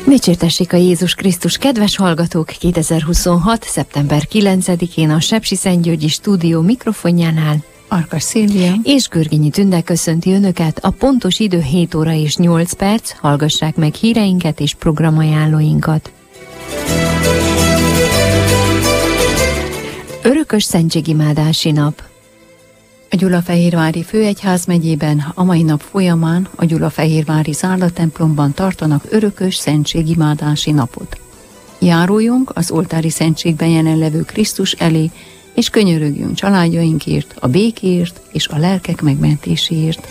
Dicsértessék a Jézus Krisztus, kedves hallgatók! 2026. szeptember 9-én a Sepsiszentgyörgyi stúdió mikrofonjánál Arkas Szilvia és Görgényi Tünde köszönti Önöket. A pontos idő 7 óra és 8 perc. Hallgassák meg híreinket és programajánlóinkat. Örökös szentségimádási nap. A Gyulafehérvári Főegyházmegyében a mai nap folyamán a Gyulafehérvári Zárda-templomban tartanak örökös szentségimádási napot. Járuljunk az oltári szentségben jelenlevő Krisztus elé, és könyörögjünk családjainkért, a békéért és a lelkek megmentéséért.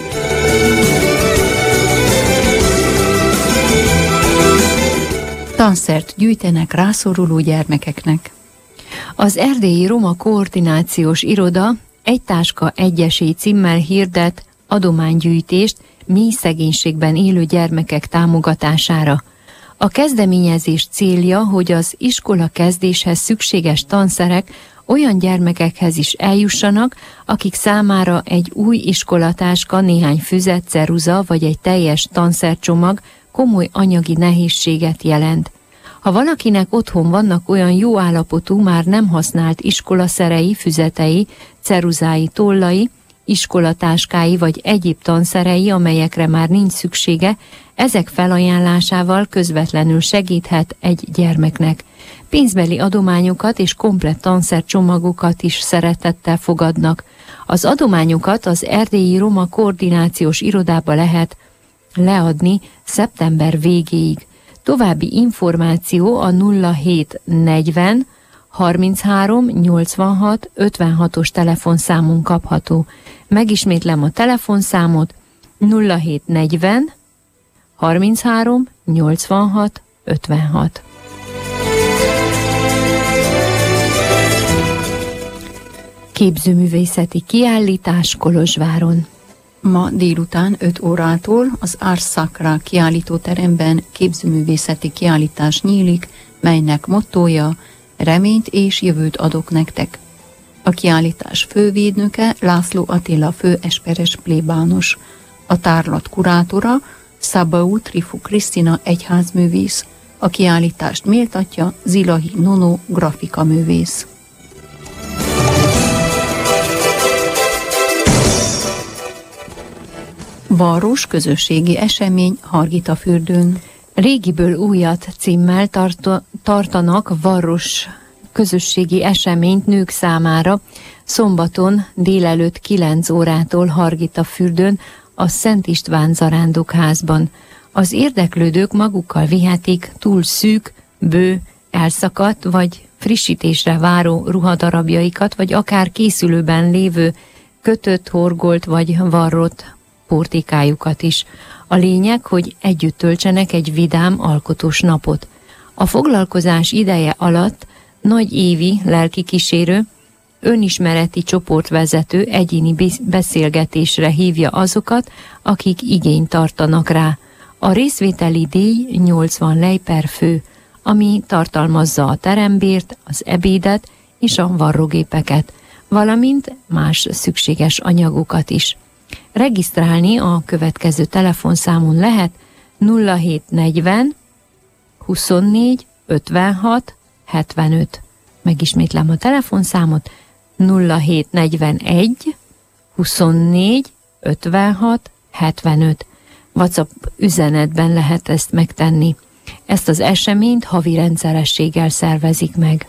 Tanszert gyűjtenek rászoruló gyermekeknek. Az Erdélyi Roma Koordinációs Iroda Egy táska egy esély címmel hirdet adománygyűjtést mély szegénységben élő gyermekek támogatására. A kezdeményezés célja, hogy az iskola kezdéshez szükséges tanszerek olyan gyermekekhez is eljussanak, akik számára egy új iskolatáska, néhány füzet, ceruza vagy egy teljes tanszercsomag komoly anyagi nehézséget jelent. Ha valakinek otthon vannak olyan jó állapotú, már nem használt iskolaszerei, füzetei, ceruzái, tollai, iskolatáskái vagy egyéb tanszerei, amelyekre már nincs szüksége, ezek felajánlásával közvetlenül segíthet egy gyermeknek. Pénzbeli adományokat és komplett tanszercsomagokat is szeretettel fogadnak. Az adományokat az Erdélyi Roma Koordinációs Irodába lehet leadni szeptember végéig. További információ a 0740 33 86 56-os telefonszámon kapható. Megismétlem a telefonszámot: 0740 33 86 56. Képzőművészeti kiállítás Kolozsváron. Ma délután 5 órától az Ars Sacra kiállítóteremben képzőművészeti kiállítás nyílik, melynek mottója reményt és jövőt adok nektek. A kiállítás fővédnöke László Attila főesperes plébános, a tárlat kurátora Szabaú Trifu Krisztina egyházművész, a kiállítást méltatja Zilahi Nono grafikaművész. Varros közösségi esemény Hargitafürdőn. Régiből újat címmel tartanak Varros közösségi eseményt nők számára szombaton délelőtt 9 órától Hargitafürdőn a Szent István zarándokházban. Az érdeklődők magukkal vihetik túl szűk, bő, elszakadt vagy frissítésre váró ruhadarabjaikat, vagy akár készülőben lévő kötött, horgolt vagy varrott portikájukat is. A lényeg, hogy együtt töltsenek egy vidám, alkotós napot. A foglalkozás ideje alatt Nagy Évi lelkikísérő, önismereti csoportvezető egyéni beszélgetésre hívja azokat, akik igényt tartanak rá. A részvételi díj 80 lej per fő, ami tartalmazza a terembért, az ebédet és a varrógépeket, valamint más szükséges anyagokat is. Regisztrálni a következő telefonszámon lehet: 0740 24 56 75. Megismétlem a telefonszámot: 0741 24 56 75. WhatsApp üzenetben lehet ezt megtenni. Ezt az eseményt havi rendszerességgel szervezik meg.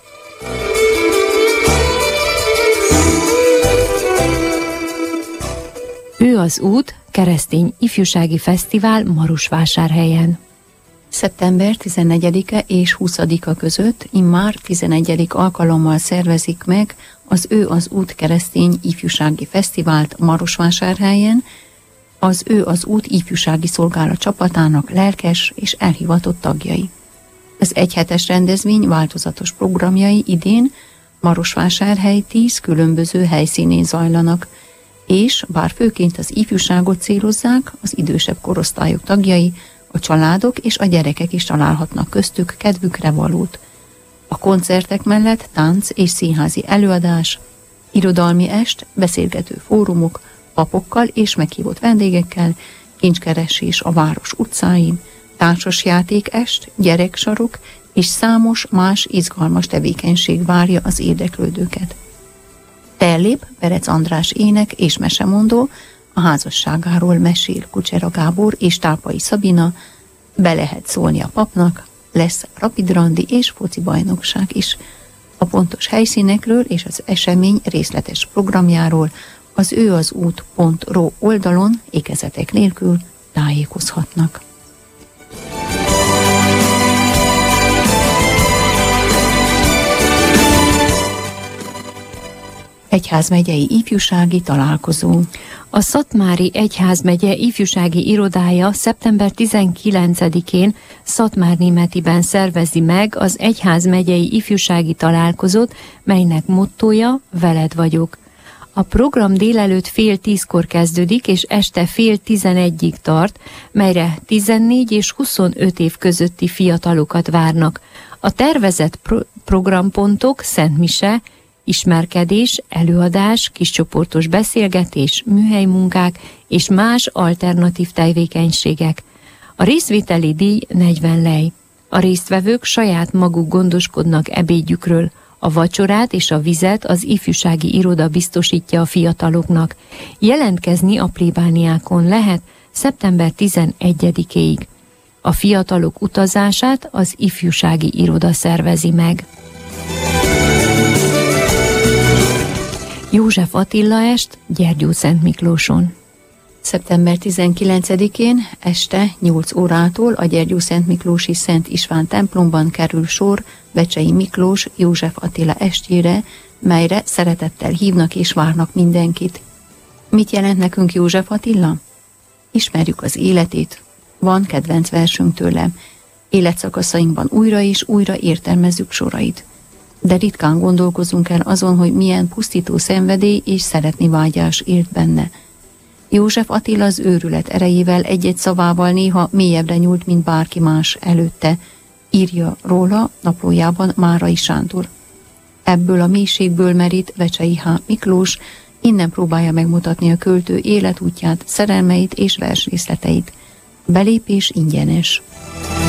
Ő az út, keresztény ifjúsági fesztivál Marosvásárhelyen. Szeptember 14-e és 20-a között immár 11. alkalommal szervezik meg az Ő az út keresztény ifjúsági fesztivált Marosvásárhelyen, az Ő az út ifjúsági szolgálat csapatának lelkes és elhivatott tagjai. Az egyhetes rendezvény változatos programjai idén Marosvásárhely 10 különböző helyszínén zajlanak, és bár főként az ifjúságot célozzák, az idősebb korosztályok tagjai, a családok és a gyerekek is találhatnak köztük kedvükre valót. A koncertek mellett tánc és színházi előadás, irodalmi est, beszélgető fórumok, papokkal és meghívott vendégekkel, kincskeresés a város utcáin, társasjátékest, gyereksarok és számos más izgalmas tevékenység várja az érdeklődőket. Fellép Berec András ének és mesemondó, a házasságáról mesél Kucsera Gábor és Tápai Szabina, be lehet szólni a papnak, lesz rapidrandi és foci bajnokság is. A pontos helyszínekről és az esemény részletes programjáról az őazút.ro oldalon ékezetek nélkül tájékozhatnak. Egyházmegyei ifjúsági találkozó. A Szatmári Egyházmegye ifjúsági irodája szeptember 19-én Szatmárnémetiben szervezi meg az Egyházmegyei ifjúsági találkozót, melynek mottója Veled vagyok. A program délelőtt 9:30 kezdődik, és este 10:30-ig tart, melyre 14 és 25 év közötti fiatalokat várnak. A tervezett programpontok szentmise, ismerkedés, előadás, kiscsoportos beszélgetés, műhelymunkák és más alternatív tevékenységek. A részvételi díj 40 lej. A résztvevők saját maguk gondoskodnak ebédjükről. A vacsorát és a vizet az ifjúsági iroda biztosítja a fiataloknak. Jelentkezni a plébániákon lehet szeptember 11-ig. A fiatalok utazását az ifjúsági iroda szervezi meg. József Attila est Gyergyószentmiklóson. Szeptember 19-én este 8 órától a Gyergyószentmiklósi Szent István templomban kerül sor Becsei Miklós József Attila estjére, melyre szeretettel hívnak és várnak mindenkit. Mit jelent nekünk József Attila? Ismerjük az életét, van kedvenc versünk tőle. Életszakaszainkban újra és újra értelmezzük sorait. De ritkán gondolkozunk el azon, hogy milyen pusztító szenvedély és szeretni vágyás élt benne. József Attila az őrület erejével egy-egy szavával néha mélyebbre nyúlt, mint bárki más előtte, írja róla naplójában Márai Sándor. Ebből a mélységből merít Becsei H. Miklós, innen próbálja megmutatni a költő életútját, szerelmeit és versrészleteit. Belépés ingyenes.